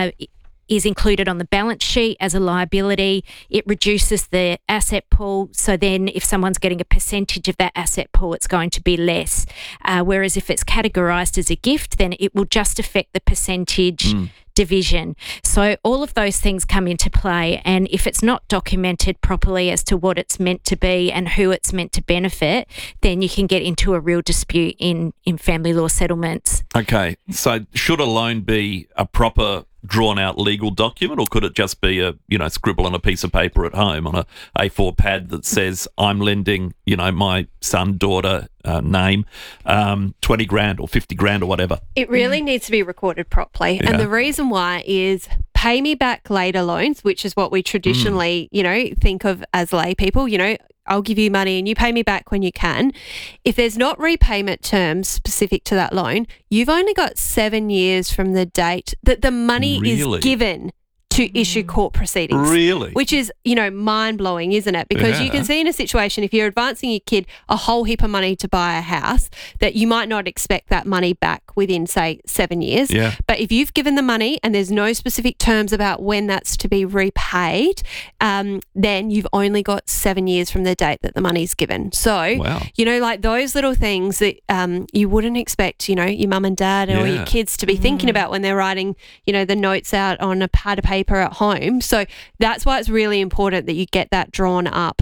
is included on the balance sheet as a liability. It reduces the asset pool. So then if someone's getting a percentage of that asset pool, it's going to be less. Whereas if it's categorised as a gift, then it will just affect the percentage division. So all of those things come into play, and if it's not documented properly as to what it's meant to be and who it's meant to benefit, then you can get into a real dispute in family law settlements. Okay, so should a loan be a proper drawn out legal document, or could it just be a scribble on a piece of paper at home on a A4 pad that says I'm lending my son, daughter name $20,000 or $50,000 or whatever? It really needs to be recorded properly, and the reason why is pay me back later loans, which is what we traditionally think of as lay people. I'll give you money and you pay me back when you can. If there's not repayment terms specific to that loan, you've only got 7 years from the date that the money is given to issue court proceedings. Really? Which is, mind-blowing, isn't it? Because you can see in a situation, if you're advancing your kid a whole heap of money to buy a house, that you might not expect that money back within, say, 7 years. Yeah. But if you've given the money and there's no specific terms about when that's to be repaid, then you've only got 7 years from the date that the money's given. So, like those little things that you wouldn't expect, your mum and dad or your kids to be thinking about when they're writing, the notes out on a pad of paper keep her at home. So that's why it's really important that you get that drawn up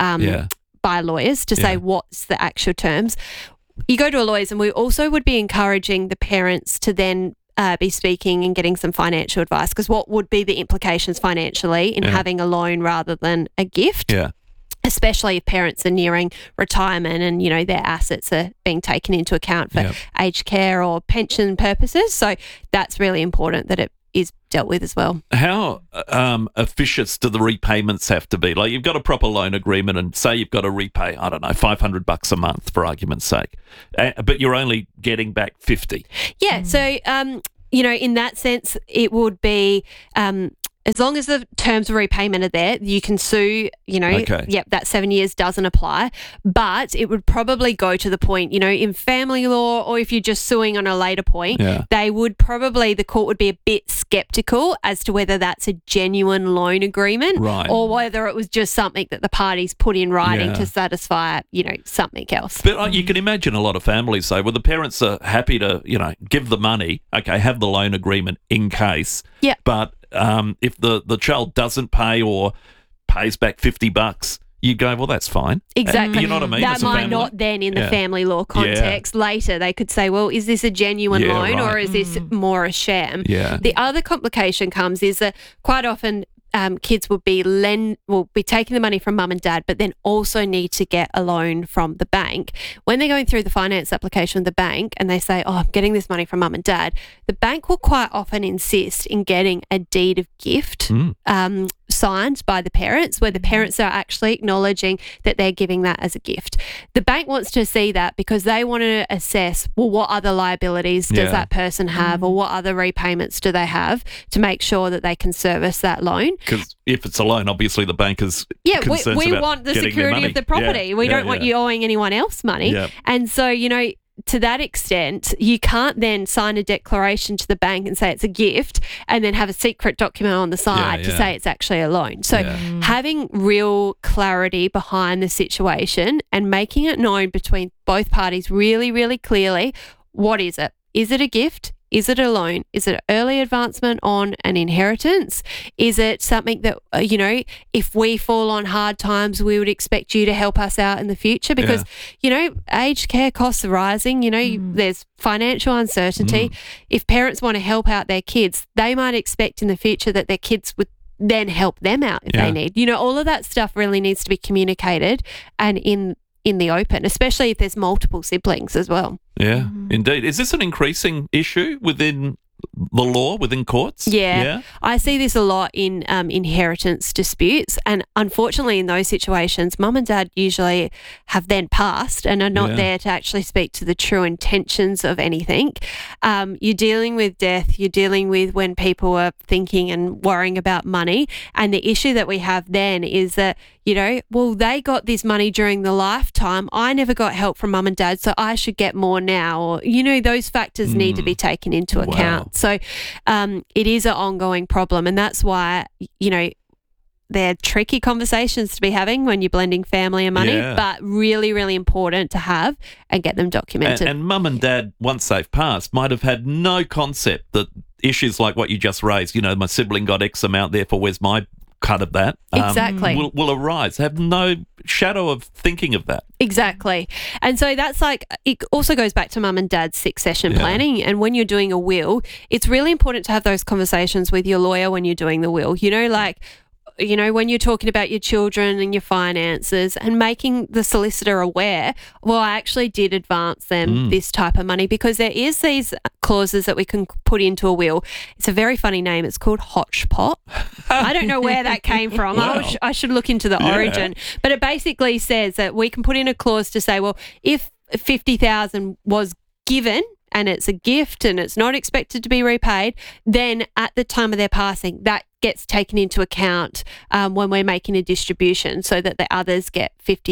by lawyers to say what's the actual terms. You go to a lawyer's, and we also would be encouraging the parents to then be speaking and getting some financial advice, because what would be the implications financially in having a loan rather than a gift? Yeah. Especially if parents are nearing retirement and, their assets are being taken into account for aged care or pension purposes. So that's really important that it is dealt with as well. How officious do the repayments have to be? Like, you've got a proper loan agreement and say you've got to repay, I don't know, $500 a month for argument's sake, but you're only getting back 50. Yeah. So, in that sense, it would be as long as the terms of repayment are there, you can sue, that 7 years doesn't apply. But it would probably go to the point, in family law, or if you're just suing on a later point, the court would be a bit skeptical as to whether that's a genuine loan agreement or whether it was just something that the parties put in writing to satisfy, something else. But you can imagine a lot of families say, well, the parents are happy to, give the money, have the loan agreement in case. Yeah. But if the child doesn't pay or pays back $50, you go, well, that's fine. Exactly. You know what I mean? That might not then in the family law context. Later, they could say, well, is this a genuine loan or is this more a sham? Yeah. The other complication comes is that quite often kids will be taking the money from mum and dad, but then also need to get a loan from the bank. When they're going through the finance application of the bank and they say, oh, I'm getting this money from mum and dad, the bank will quite often insist in getting a deed of gift signed by the parents, where the parents are actually acknowledging that they're giving that as a gift. The bank wants to see that because they want to assess, well, what other liabilities does that person have, or what other repayments do they have, to make sure that they can service that loan. Because if it's a loan, obviously the bank is concerned we about want the getting their security money. of the property. We don't want you owing anyone else money. Yeah. And so, to that extent, you can't then sign a declaration to the bank and say it's a gift and then have a secret document on the side to say it's actually a loan. So having real clarity behind the situation and making it known between both parties really, really clearly, what is it? Is it a gift? Is it a loan? Is it early advancement on an inheritance? Is it something that, if we fall on hard times, we would expect you to help us out in the future? Because, aged care costs are rising. There's financial uncertainty. If parents want to help out their kids, they might expect in the future that their kids would then help them out if they need. All of that stuff really needs to be communicated and in the open, especially if there's multiple siblings as well. Yeah, indeed. Is this an increasing issue within the law, within courts? Yeah. I see this a lot in inheritance disputes, and unfortunately in those situations, mum and dad usually have then passed and are not there to actually speak to the true intentions of anything. You're dealing with death, you're dealing with when people are thinking and worrying about money, and the issue that we have then is that, they got this money during the lifetime, I never got help from mum and dad, so I should get more now, or, those factors need to be taken into account. So it is an ongoing problem, and that's why, they're tricky conversations to be having when you're blending family and money, but really, really important to have and get them documented. And mum and dad, once they've passed, might have had no concept that issues like what you just raised, my sibling got X amount, therefore where's my cut of that? Exactly. Will arise. Have no shadow of thinking of that. Exactly. And so that's it also goes back to mum and dad's succession planning. And when you're doing a will, it's really important to have those conversations with your lawyer when you're doing the will. When you're talking about your children and your finances and making the solicitor aware, well, I actually did advance them this type of money, because there is these clauses that we can put into a will. It's a very funny name. It's called Hodgepot. I don't know where that came from. Wow. I should look into the origin. But it basically says that we can put in a clause to say, well, if $50,000 was given and it's a gift and it's not expected to be repaid, then at the time of their passing, that gets taken into account when we're making a distribution, so that the others get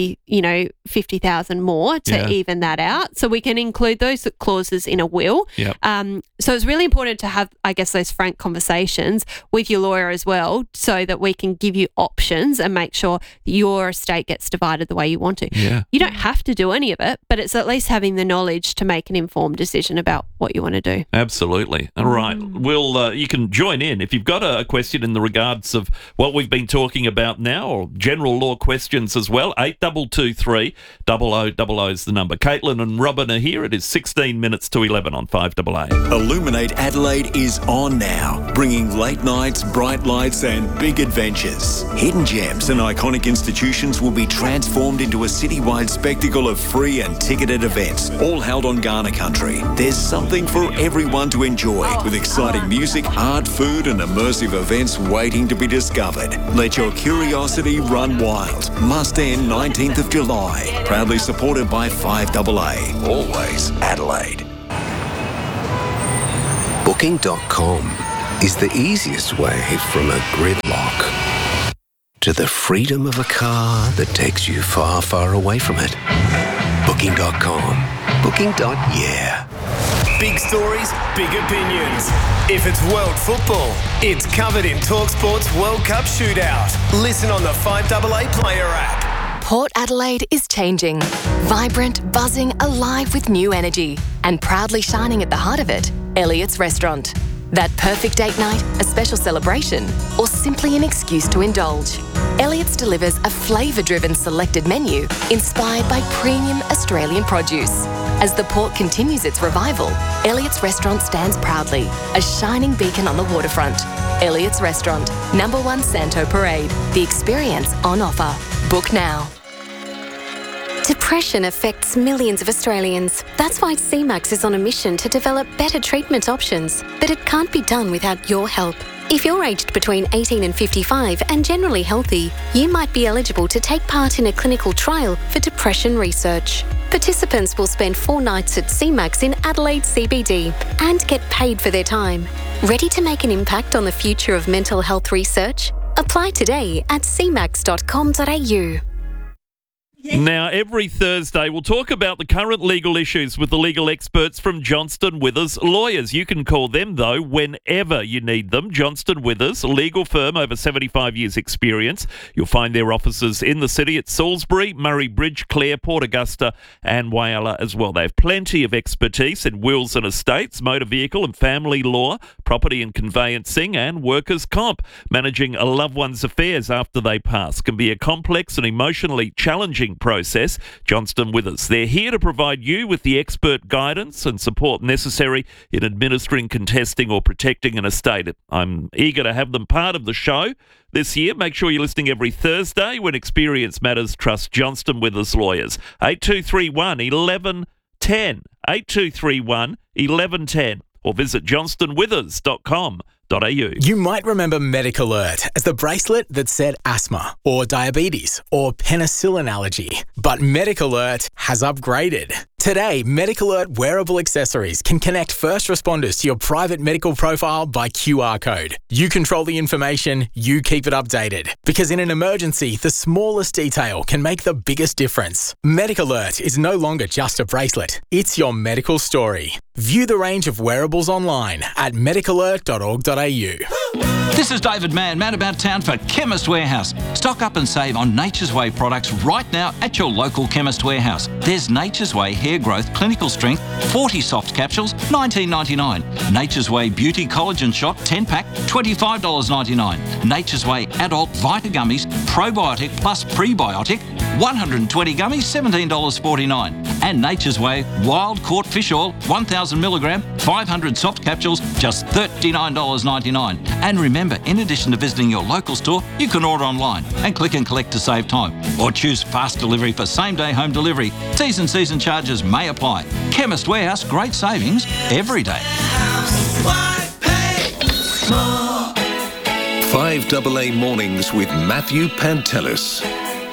50,000 more to even that out. So we can include those clauses in a will. Yep. So it's really important to have, I guess, those frank conversations with your lawyer as well, so that we can give you options and make sure that your estate gets divided the way you want to. Yeah. You don't have to do any of it, but it's at least having the knowledge to make an informed decision about what you want to do. Absolutely. All right. Well, you can join in if you've got a question in the regards of what we've been talking about now, or general law questions as well. 8223 0000 is the number. Caitlin and Robin are here. It is 16 minutes to 11 on 5AA. Illuminate Adelaide is on now, bringing late nights, bright lights and big adventures. Hidden gems and iconic institutions will be transformed into a citywide spectacle of free and ticketed events, all held on Ghana country. There's something for everyone to enjoy, with exciting music, art, food and immersive events waiting to be discovered. Let your curiosity run wild. Must end 19th of July. Proudly supported by 5AA. Always Adelaide. Booking.com is the easiest way from a gridlock to the freedom of a car that takes you far, far away from it. Booking.com. Booking.yeah. Big stories, big opinions. If it's world football, it's covered in TalkSport's World Cup Shootout. Listen on the 5AA Player app. Port Adelaide is changing. Vibrant, buzzing, alive with new energy. And proudly shining at the heart of it, Elliott's Restaurant. That perfect date night, a special celebration, or simply an excuse to indulge. Elliott's delivers a flavour-driven selected menu inspired by premium Australian produce. As the port continues its revival, Elliott's Restaurant stands proudly, a shining beacon on the waterfront. Elliott's Restaurant, #1 Santo Parade. The experience on offer. Book now. Depression affects millions of Australians. That's why CMAX is on a mission to develop better treatment options. But it can't be done without your help. If you're aged between 18 and 55 and generally healthy, you might be eligible to take part in a clinical trial for depression research. Participants will spend 4 nights at CMAX in Adelaide CBD and get paid for their time. Ready to make an impact on the future of mental health research? Apply today at cmax.com.au. Now, every Thursday, we'll talk about the current legal issues with the legal experts from Johnston Withers Lawyers. You can call them, though, whenever you need them. Johnston Withers, a legal firm over 75 years' experience. You'll find their offices in the city at Salisbury, Murray Bridge, Clare, Port Augusta and Whyalla as well. They have plenty of expertise in wills and estates, motor vehicle and family law, property and conveyancing and workers' comp. Managing a loved one's affairs after they pass can be a complex and emotionally challenging process. Johnston Withers, they're here to provide you with the expert guidance and support necessary in administering, contesting or protecting an estate. I'm eager to have them part of the show this year. Make sure you're listening every Thursday. When experience matters, trust Johnston Withers Lawyers. 8231 1110. 8231 1110 or visit johnstonwithers.com.au. You might remember MedicAlert as the bracelet that said asthma or diabetes or penicillin allergy. But MedicAlert has upgraded. Today, MedicAlert wearable accessories can connect first responders to your private medical profile by QR code. You control the information, you keep it updated. Because in an emergency, the smallest detail can make the biggest difference. MedicAlert is no longer just a bracelet. It's your medical story. View the range of wearables online at medicalert.org.au. This is David Mann, man about town for Chemist Warehouse. Stock up and save on Nature's Way products right now at your local Chemist Warehouse. There's Nature's Way Hair Growth Clinical Strength 40 soft capsules, $19.99. Nature's Way Beauty Collagen Shot 10-pack, $25.99. Nature's Way Adult Vita Gummies Probiotic plus Prebiotic, 120 gummies, $17.49. And Nature's Way Wild Caught Fish Oil 1,000 milligram, 500 soft capsules, just $39.99. And remember, in addition to visiting your local store, you can order online and click and collect to save time. Or choose fast delivery for same-day home delivery. T's and C's and charges may apply. Chemist Warehouse, great savings every day. 5AA Mornings with Matthew Pantelis.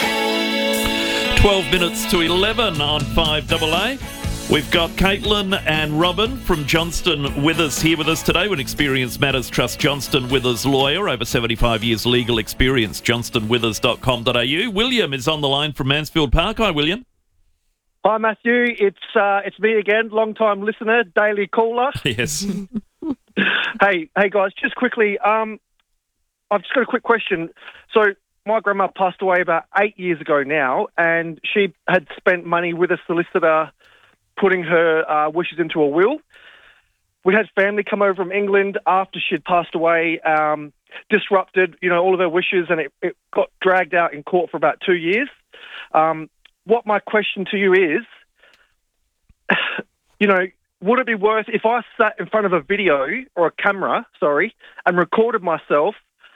12 minutes to 11 on 5AA. We've got Caitlin and Robin from Johnston Withers here with us today. When experience matters, trust Johnston Withers Lawyer. Over 75 years legal experience, johnstonwithers.com.au. William is on the line from Mansfield Park. Hi, William. Hi, Matthew. It's me again, long-time listener, daily caller. Yes. Hey, guys, just quickly, I've just got a quick question. So my grandma passed away about 8 years ago now, and she had spent money with a solicitor putting her wishes into a will. we had family come over from England after she'd passed away, disrupted, all of her wishes, and it got dragged out in court for about 2 years. What my question to you is, would it be worth if I sat in front of a video or a camera, and recorded myself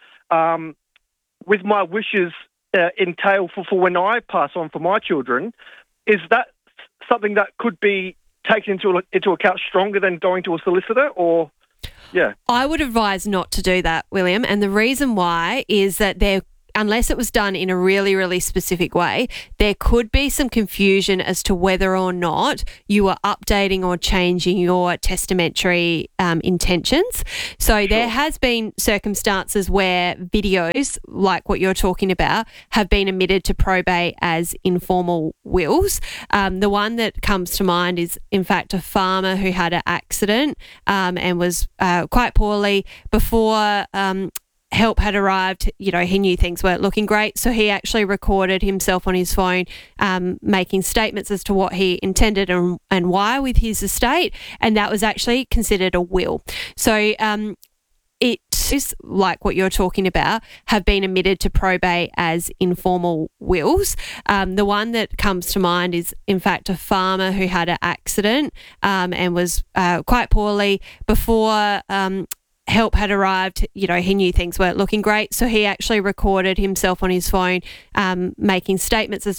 with my wishes entail for when I pass on for my children? Is that something that could be taken into account stronger than going to a solicitor, or? Yeah. I would advise not to do that, William. And the reason why is that unless it was done in a really, really specific way, there could be some confusion as to whether or not you are updating or changing your testamentary intentions. So there has been circumstances where videos, like what you're talking about, have been admitted to probate as informal wills. The one that comes to mind is, in fact, a farmer who had an accident and was quite poorly before help had arrived. He knew things weren't looking great, so he actually recorded himself on his phone making statements as to what he intended and why with his estate, and that was actually considered a will. So it is, like what you're talking about, have been admitted to probate as informal wills. The one that comes to mind is, in fact, a farmer who had an accident and was quite poorly before help had arrived. He knew things weren't looking great, so he actually recorded himself on his phone making statements as